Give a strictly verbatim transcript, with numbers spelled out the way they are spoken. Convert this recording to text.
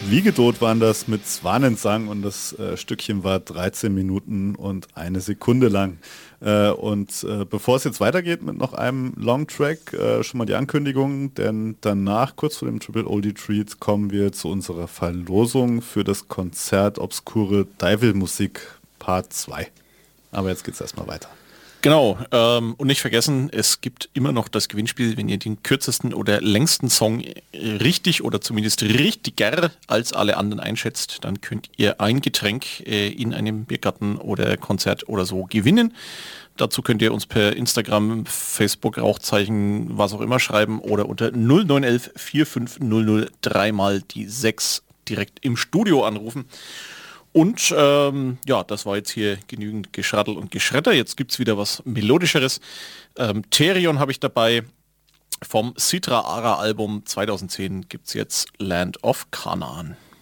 Wiegedot waren das mit Swanensang und das äh, Stückchen war dreizehn Minuten und eine Sekunde lang. Äh, und äh, bevor es jetzt weitergeht mit noch einem Longtrack, äh, schon mal die Ankündigung, denn danach, kurz vor dem Triple Oldie Treat, kommen wir zu unserer Verlosung für das Konzert Obskure Deivelmusik Part zwei. Aber jetzt geht's erstmal weiter. Genau, ähm, und nicht vergessen, es gibt immer noch das Gewinnspiel, wenn ihr den kürzesten oder längsten Song richtig oder zumindest richtiger als alle anderen einschätzt, dann könnt ihr ein Getränk äh, in einem Biergarten oder Konzert oder so gewinnen. Dazu könnt ihr uns per Instagram, Facebook, Rauchzeichen, was auch immer schreiben oder unter null neun eins vier fünf null null drei mal die sechs direkt im Studio anrufen. Und ähm, ja, das war jetzt hier genügend Geschraddel und Geschredder. Jetzt gibt es wieder was Melodischeres. Ähm, Therion habe ich dabei. Vom Sitra Ara Album zweitausendzehn gibt es jetzt Land of Canaan.